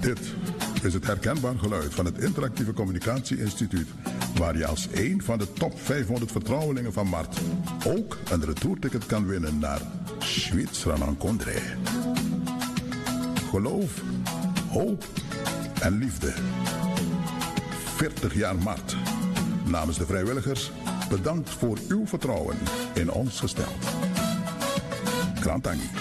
Dit is het herkenbaar geluid van het Interactieve Communicatie Instituut, waar je als een van de top 500 vertrouwelingen van Mart ook een retourticket kan winnen naar Zwitserland-Kondre. Geloof, hoop en liefde. 40 jaar Mart. Namens de vrijwilligers, bedankt voor uw vertrouwen in ons gesteld. Krantangi.